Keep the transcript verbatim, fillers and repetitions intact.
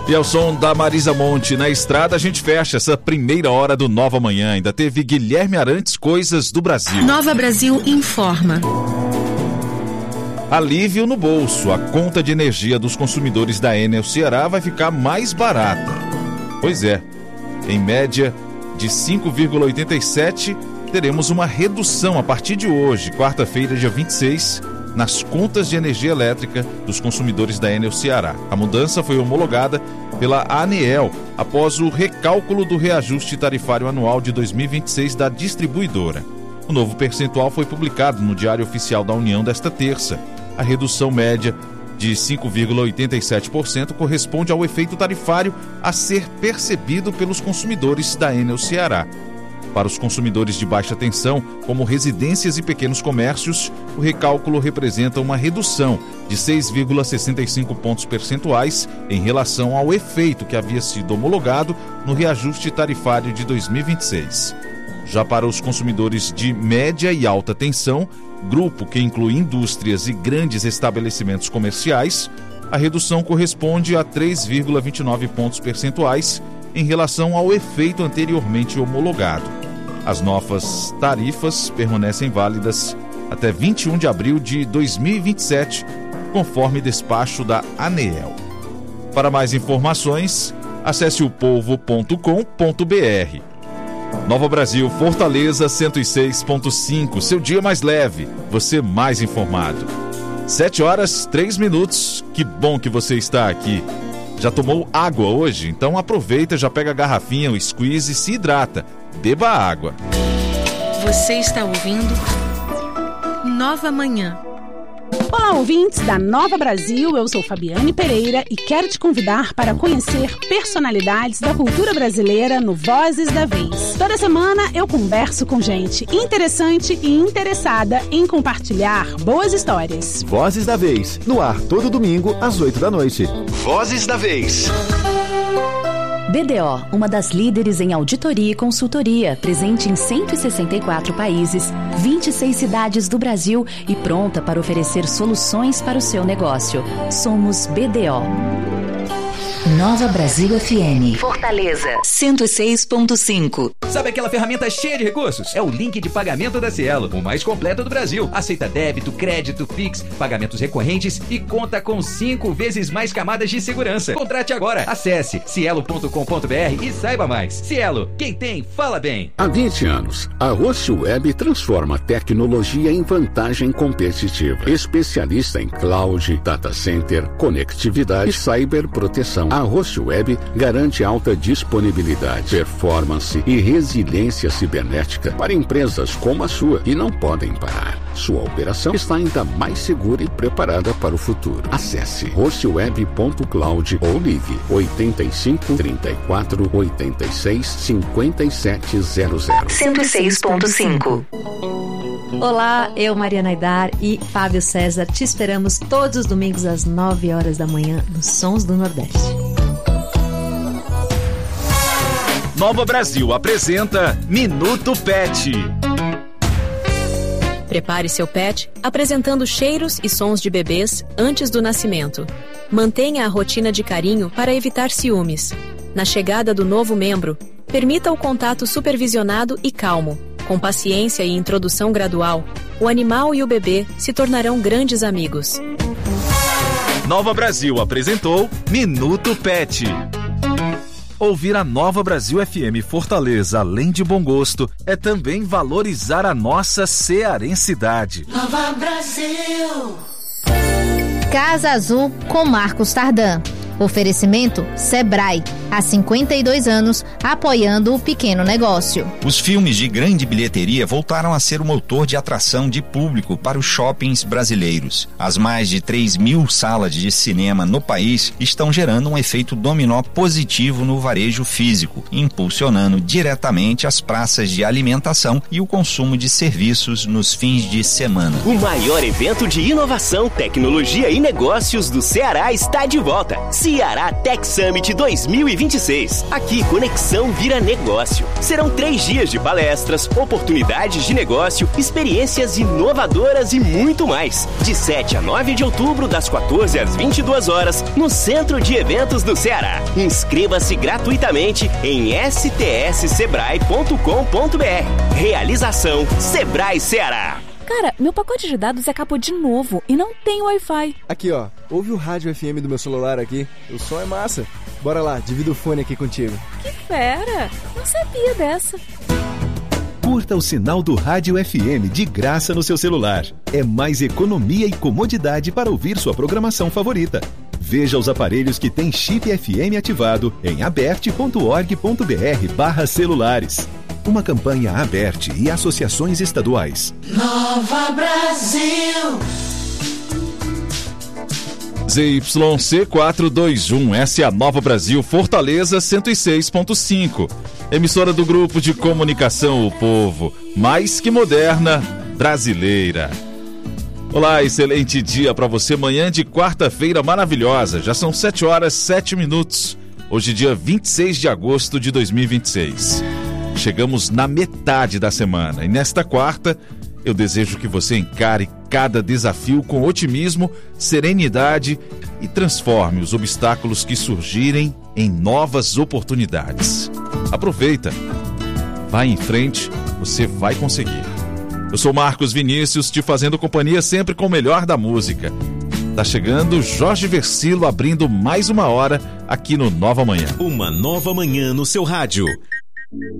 E ao som da Marisa Monte na estrada, a gente fecha essa primeira hora do Nova Manhã. Ainda teve Guilherme Arantes, Coisas do Brasil. Nova Brasil informa. Alívio no bolso. A conta de energia dos consumidores da Enel Ceará vai ficar mais barata. Pois é, em média de cinco vírgula oitenta e sete, teremos uma redução a partir de hoje, quarta-feira, dia vinte e seis, nas contas de energia elétrica dos consumidores da Enel Ceará. A mudança foi homologada pela ANEEL após o recálculo do reajuste tarifário anual de dois mil e vinte e seis da distribuidora. O novo percentual foi publicado no Diário Oficial da União desta terça. A redução média de cinco vírgula oitenta e sete por cento corresponde ao efeito tarifário a ser percebido pelos consumidores da Enel Ceará. Para os consumidores de baixa tensão, como residências e pequenos comércios, o recálculo representa uma redução de seis vírgula sessenta e cinco pontos percentuais em relação ao efeito que havia sido homologado no reajuste tarifário de dois mil e vinte e seis. Já para os consumidores de média e alta tensão, grupo que inclui indústrias e grandes estabelecimentos comerciais, a redução corresponde a três vírgula vinte e nove pontos percentuais em relação ao efeito anteriormente homologado. As novas tarifas permanecem válidas até vinte e um de abril de dois mil e vinte e sete, conforme despacho da ANEEL. Para mais informações, acesse o povo ponto com ponto br. Nova Brasil, Fortaleza cento e seis ponto cinco, seu dia mais leve, você mais informado. sete horas, três minutos, que bom que você está aqui. Já tomou água hoje? Então aproveita, já pega a garrafinha, o squeeze e se hidrata. Beba água. Você está ouvindo Nova Manhã. Olá, ouvintes da Nova Brasil, eu sou Fabiane Pereira e quero te convidar para conhecer personalidades da cultura brasileira no Vozes da Vez. Toda semana eu converso com gente interessante e interessada em compartilhar boas histórias. Vozes da Vez, no ar todo domingo às oito da noite. Vozes da Vez. B D O, uma das líderes em auditoria e consultoria, presente em cento e sessenta e quatro países, vinte e seis cidades do Brasil e pronta para oferecer soluções para o seu negócio. Somos B D O. Nova Brasil F M. Fortaleza, cento e seis ponto cinco. Sabe aquela ferramenta cheia de recursos? É o link de pagamento da Cielo, o mais completo do Brasil. Aceita débito, crédito, Pix, pagamentos recorrentes e conta com cinco vezes mais camadas de segurança. Contrate agora. Acesse cielo ponto com ponto br e saiba mais. Cielo, quem tem, fala bem. Há vinte anos, a Roche Web transforma a tecnologia em vantagem competitiva. Especialista em cloud, data center, conectividade e cyberproteção. A Roche Web garante alta disponibilidade, performance e resiliência cibernética para empresas como a sua que não podem parar. Sua operação está ainda mais segura e preparada para o futuro. Acesse rocheweb ponto cloud ou ligue oito cinco, três quatro, oito seis, cinco sete zero zero. cento e seis ponto cinco. Olá, eu, Mariana Aidar e Fábio César, te esperamos todos os domingos às nove horas da manhã nos Sons do Nordeste. Nova Brasil apresenta Minuto Pet. Prepare seu pet apresentando cheiros e sons de bebês antes do nascimento. Mantenha a rotina de carinho para evitar ciúmes. Na chegada do novo membro, permita o contato supervisionado e calmo. Com paciência e introdução gradual, o animal e o bebê se tornarão grandes amigos. Nova Brasil apresentou Minuto Pet. Ouvir a Nova Brasil F M Fortaleza, além de bom gosto, é também valorizar a nossa cearensidade. Nova Brasil. Casa Azul com Marcos Tardan. Oferecimento Sebrae, há cinquenta e dois anos, apoiando o pequeno negócio. Os filmes de grande bilheteria voltaram a ser o motor de atração de público para os shoppings brasileiros. As mais de três mil salas de cinema no país estão gerando um efeito dominó positivo no varejo físico, impulsionando diretamente as praças de alimentação e o consumo de serviços nos fins de semana. O maior evento de inovação, tecnologia e negócios do Ceará está de volta. Ceará Tech Summit dois mil e vinte e seis. Aqui, conexão vira negócio. Serão três dias de palestras, oportunidades de negócio, experiências inovadoras e muito mais. De sete a nove de outubro, das quatorze às vinte e duas horas, no Centro de Eventos do Ceará. Inscreva-se gratuitamente em s t s sebrae ponto com ponto b r. Realização Sebrae Ceará. Cara, meu pacote de dados acabou de novo e não tem Wi-Fi. Aqui, ó. Ouve o rádio F M do meu celular aqui. O som é massa. Bora lá, divido o fone aqui contigo. Que fera! Não sabia dessa. Curta o sinal do Rádio F M de graça no seu celular. É mais economia e comodidade para ouvir sua programação favorita. Veja os aparelhos que têm chip F M ativado em aberte ponto org ponto b r barra celulares. Uma campanha Aberte e associações estaduais. Nova Brasil. Z Y C quatrocentos e vinte e um, essa é a Nova Brasil, Fortaleza cento e seis ponto cinco. Emissora do Grupo de Comunicação O Povo, mais que moderna, brasileira. Olá, excelente dia para você, manhã de quarta-feira maravilhosa. Já são sete horas e sete minutos. Hoje, dia vinte e seis de agosto de dois mil e vinte e seis. Chegamos na metade da semana e nesta quarta eu desejo que você encare cada desafio com otimismo, serenidade e transforme os obstáculos que surgirem em novas oportunidades. Aproveita, vai em frente, você vai conseguir. Eu sou Marcos Vinícius, te fazendo companhia sempre com o melhor da música. Tá chegando Jorge Versilo abrindo mais uma hora aqui no Nova Manhã. Uma nova manhã no seu rádio.